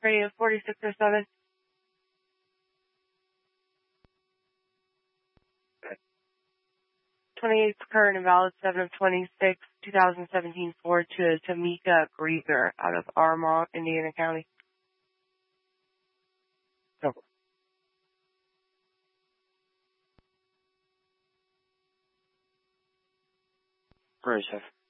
Radio 4607. Okay. 28th current invalid 7 of 26, 2017 Ford to Tamika Grieger out of Armonk, Indiana County. Cover. Great, Chef.